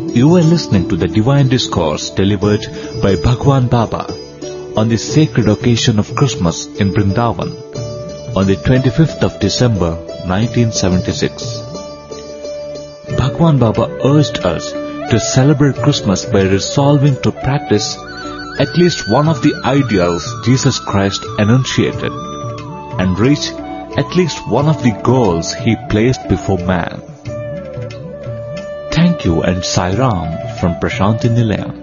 You are listening to the Divine Discourse delivered by Bhagwan Baba on the sacred occasion of Christmas in Vrindavan on the 25th of December 1976. Bhagwan Baba urged us to celebrate Christmas by resolving to practice at least one of the ideals Jesus Christ enunciated and reach at least one of the goals He placed before man. Thank you and Sai Ram from Prashanti Nilayam.